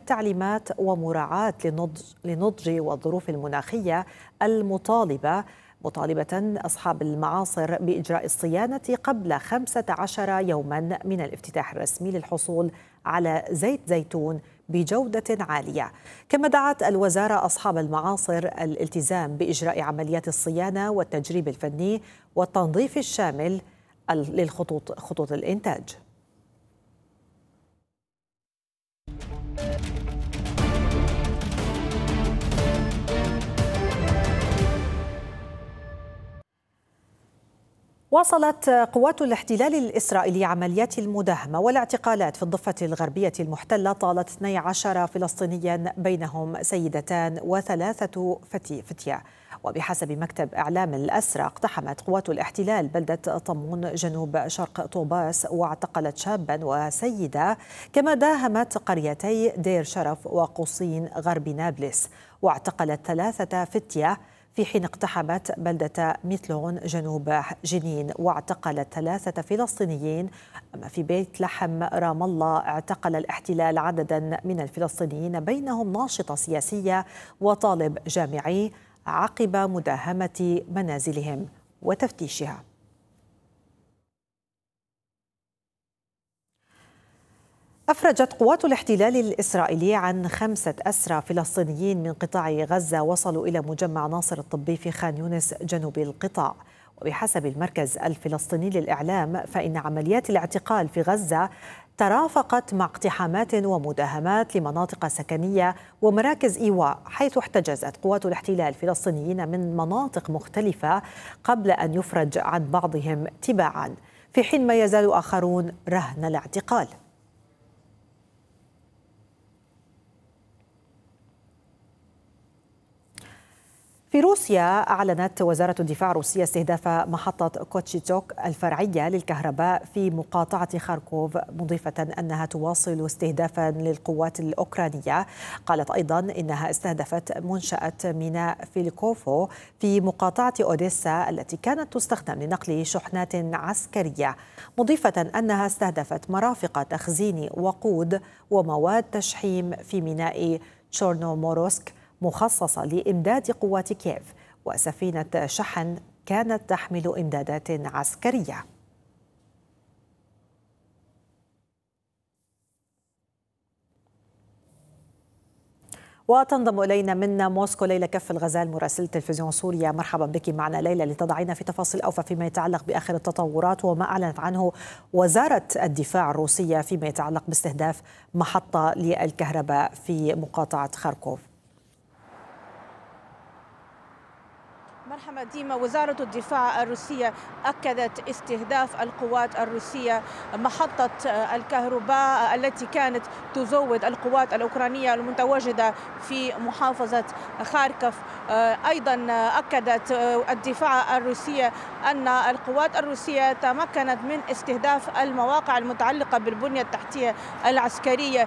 التعليمات ومراعاة لنضج والظروف المناخية المطالبة أصحاب المعاصر بإجراء الصيانة قبل 15 يوما من الافتتاح الرسمي للحصول على زيت زيتون بجودة عالية. كما دعت الوزارة أصحاب المعاصر الالتزام بإجراء عمليات الصيانة والتجريب الفني والتنظيف الشامل خطوط الإنتاج. واصلت قوات الاحتلال الإسرائيلي عمليات المداهمة والاعتقالات في الضفة الغربية المحتلة طالت 12 فلسطينيا بينهم سيدتان وثلاثة فتية. وبحسب مكتب إعلام الأسرى اقتحمت قوات الاحتلال بلدة طمون جنوب شرق طوباس واعتقلت شابا وسيدة، كما داهمت قريتي دير شرف وقصين غرب نابلس واعتقلت 3 فتية، في حين اقتحمت بلدة مثلون جنوب جنين واعتقلت 3 فلسطينيين. أما في بيت لحم رام الله اعتقل الاحتلال عددا من الفلسطينيين بينهم ناشطة سياسية وطالب جامعي عقب مداهمة منازلهم وتفتيشها. أفرجت قوات الاحتلال الإسرائيلي عن 5 أسرى فلسطينيين من قطاع غزة وصلوا إلى مجمع ناصر الطبي في خان يونس جنوب القطاع. وبحسب المركز الفلسطيني للإعلام فإن عمليات الاعتقال في غزة ترافقت مع اقتحامات ومداهمات لمناطق سكنية ومراكز إيواء، حيث احتجزت قوات الاحتلال الفلسطينيين من مناطق مختلفة قبل أن يفرج عن بعضهم تباعا، في حين ما يزال آخرون رهن الاعتقال. في روسيا أعلنت وزارة الدفاع الروسية استهداف محطة كوتشيتوك الفرعية للكهرباء في مقاطعة خاركوف، مضيفة أنها تواصل استهدافا للقوات الأوكرانية. قالت أيضا إنها استهدفت منشأة ميناء فيلكوفو في مقاطعة أوديسا التي كانت تستخدم لنقل شحنات عسكرية، مضيفة أنها استهدفت مرافق تخزين وقود ومواد تشحيم في ميناء تشورنوموروسك مخصصة لإمداد قوات كييف، وسفينة شحن كانت تحمل إمدادات عسكرية. وتنضم إلينا من موسكو ليلى كف الغزال مراسلة تلفزيون سوريا. مرحبا بك معنا ليلى لتضعينا في تفاصيل أوفى فيما يتعلق بآخر التطورات وما أعلنت عنه وزارة الدفاع الروسية فيما يتعلق باستهداف محطة للكهرباء في مقاطعة خاركوف. مرحبا ديما. وزارة الدفاع الروسية أكدت استهداف القوات الروسية محطة الكهرباء التي كانت تزود القوات الأوكرانية المتواجدة في محافظة خاركوف. أيضا أكدت الدفاع الروسية أن القوات الروسية تمكنت من استهداف المواقع المتعلقة بالبنية التحتية العسكرية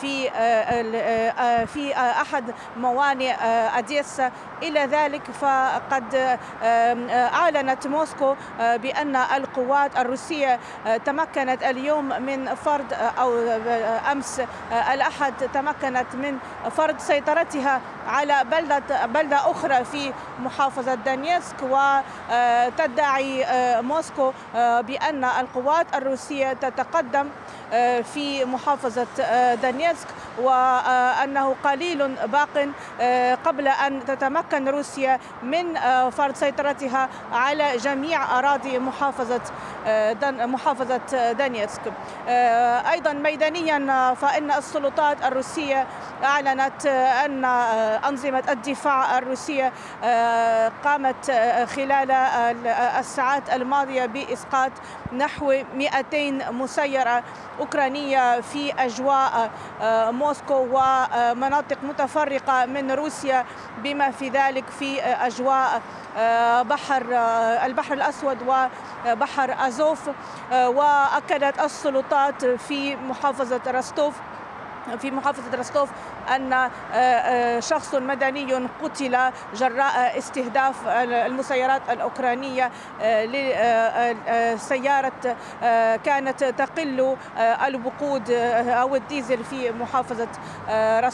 في أحد موانئ أوديسا. إلى ذلك فقد أعلنت موسكو بأن القوات الروسية تمكنت اليوم من فرض أو أمس الأحد تمكنت من فرض سيطرتها على بلدة أخرى في محافظة دانيتسك. وتدعي موسكو بأن القوات الروسية تتقدم في محافظة دانيتسك وأنه قليل باق قبل أن تتمكن روسيا من فرض سيطرتها على جميع أراضي محافظة دانيتسك. أيضا ميدانيا فإن السلطات الروسية أعلنت أن أنظمة الدفاع الروسية قامت خلال الساعات الماضية بإسقاط نحو 200 مسيرة أوكرانية في أجواء موسكو ومناطق متفرقة من روسيا، بما في ذلك في أجواء البحر الأسود وبحر أزوف. وأكدت السلطات في محافظة رستوف أن شخص مدني قتل جراء استهداف المسيرات الأوكرانية لسيارة كانت تقل الوقود أو الديزل في محافظة رستوف.